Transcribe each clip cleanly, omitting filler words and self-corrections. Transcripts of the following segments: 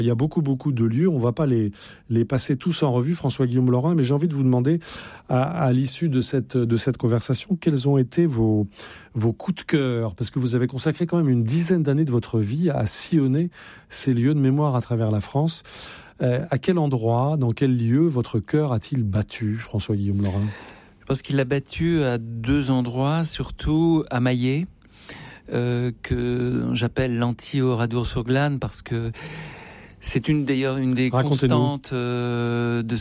Il y a beaucoup de lieux, on ne va pas les passer tous en revue, François-Guillaume Laurin, mais j'ai envie de vous demander, à l'issue de cette conversation, quels ont été vos coups de cœur, parce que vous avez consacré quand même une dizaine d'années de votre vie à sillonner ces lieux de mémoire à travers la France. À quel endroit, dans quel lieu, votre cœur a-t-il battu, François-Guillaume Laurin ? Je pense qu'il a battu à 2 endroits, surtout à Maillé, que j'appelle l'anti-Oradour-sur-Glane, parce que c'est une des constantes de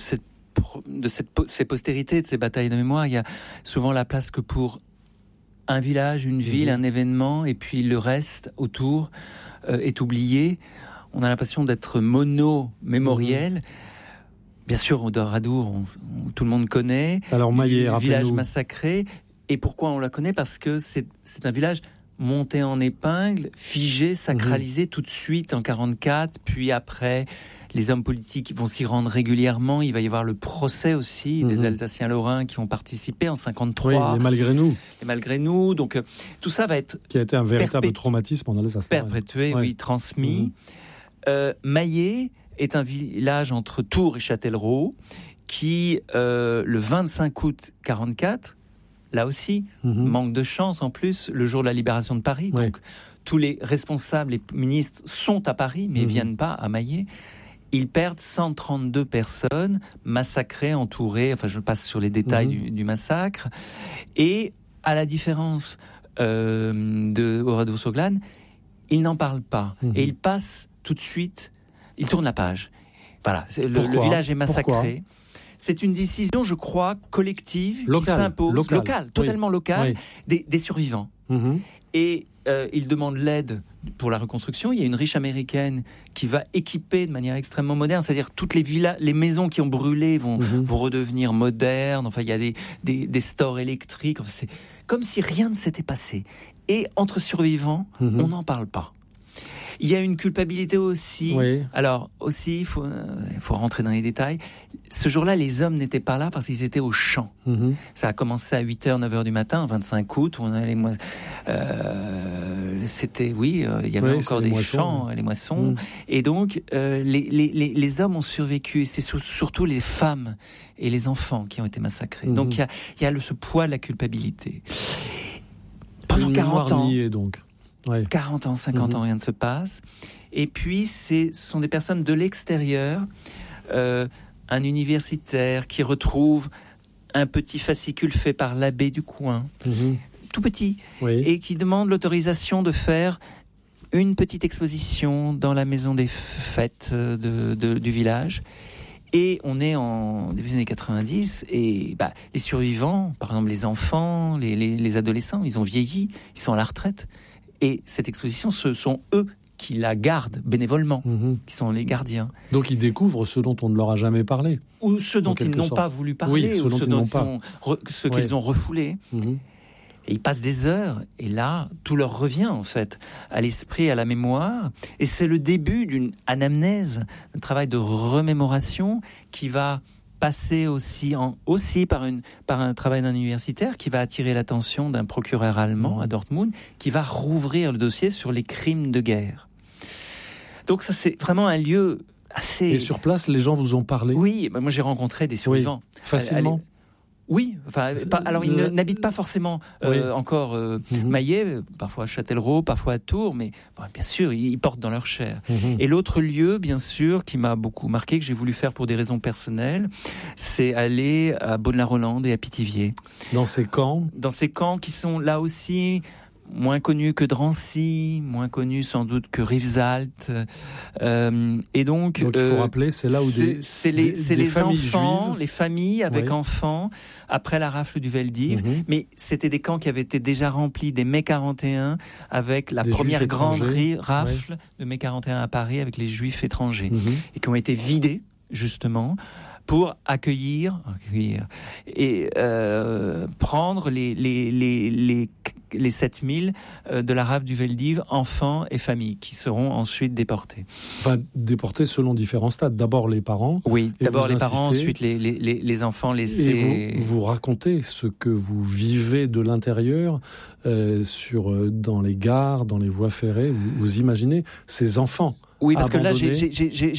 ces postérités, de ces batailles de mémoire. Il y a souvent la place que pour un village, une ville, un événement, et puis le reste autour est oublié. On a l'impression d'être mono-mémoriel. Bien sûr, Oradour, tout le monde connaît. Alors Maillé, le village massacré. Et pourquoi on la connaît ? Parce que c'est un village monté en épingle, figé, sacralisé tout de suite en 1944, puis après, les hommes politiques vont s'y rendre régulièrement. Il va y avoir le procès aussi des Alsaciens-Lorrains qui ont participé en 1953. Oui, les malgré nous. Donc, tout ça va être... Qui a été un véritable traumatisme en Alsace. Perpétué, oui, transmis. Maillé est un village entre Tours et Châtellerault qui, le 25 août 1944, là aussi, manque de chance en plus, le jour de la libération de Paris. Donc, tous les responsables, les ministres sont à Paris, mais ne viennent pas à Maillé. Ils perdent 132 personnes massacrées, entourées. Enfin, je passe sur les détails du massacre. Et à la différence de Oradour-sur-Glane, ils n'en parlent pas. Et ils passent tout de suite, ils tournent la page. Voilà, le village est massacré. Pourquoi ? C'est une décision, je crois, collective, qui s'impose, locale, totalement locale, des survivants. Et ils demandent l'aide pour la reconstruction. Il y a une riche américaine qui va équiper de manière extrêmement moderne, c'est-à-dire toutes les maisons qui ont brûlé vont redevenir modernes. Enfin, il y a des stores électriques. Enfin, c'est comme si rien ne s'était passé. Et entre survivants, on n'en parle pas. Il y a une culpabilité aussi. Alors, aussi, il faut rentrer dans les détails. Ce jour-là, les hommes n'étaient pas là parce qu'ils étaient au champ. Ça a commencé à 8h, 9h du matin, 25 août. Où on a il y avait encore des champs, les moissons. Et donc, les hommes ont survécu. Et c'est surtout les femmes et les enfants qui ont été massacrés. Donc, il y a ce poids de la culpabilité. Pendant 40 ans. Niée, donc. 40 ans, 50 ans, rien ne se passe. Et puis, ce sont des personnes de l'extérieur, un universitaire qui retrouve un petit fascicule fait par l'abbé du coin, tout petit, et qui demande l'autorisation de faire une petite exposition dans la maison des fêtes du village. Et on est en début des années 90, et les survivants, par exemple les enfants, les adolescents, ils ont vieilli, ils sont à la retraite. Et cette exposition, ce sont eux qui la gardent bénévolement, qui sont les gardiens. Donc ils découvrent ce dont on ne leur a jamais parlé. Ou ceux dont ils n'ont pas voulu parler, ou ceux qu'ils ont refoulés. Et ils passent des heures, et là, tout leur revient en fait, à l'esprit, à la mémoire. Et c'est le début d'une anamnèse, un travail de remémoration qui va passer aussi par un travail d'un universitaire qui va attirer l'attention d'un procureur allemand à Dortmund, qui va rouvrir le dossier sur les crimes de guerre. Donc ça, c'est vraiment un lieu assez... Et sur place, les gens vous ont parlé ? Oui, moi j'ai rencontré des survivants. Facilement ? Oui, alors ils n'habitent pas forcément encore Maillé, parfois à Châtellerault, parfois à Tours, mais bien sûr, ils portent dans leur chair. Et l'autre lieu, bien sûr, qui m'a beaucoup marqué, que j'ai voulu faire pour des raisons personnelles, c'est aller à Beaune-la-Rolande et à Pithiviers. Dans ces camps ? Dans ces camps qui sont là aussi moins connus que Drancy, moins connus sans doute que Rivesaltes. Et donc il faut rappeler, c'est là où c'est les enfants, juives. Les familles avec enfants, après la rafle du Veldiv. Mais c'était des camps qui avaient été déjà remplis dès mai 41, avec la première grande rafle de mai 41 à Paris, avec les juifs étrangers, et qui ont été vidés, justement, pour accueillir et prendre les 7000 de la rafle du Veldiv, enfants et familles, qui seront ensuite déportés. Enfin, déportés selon différents stades. D'abord les parents. Oui, d'abord les parents, ensuite les enfants laissés. Et vous racontez ce que vous vivez de l'intérieur, dans les gares, dans les voies ferrées. Vous imaginez ces enfants Oui, parce que là, abandonné. j'ai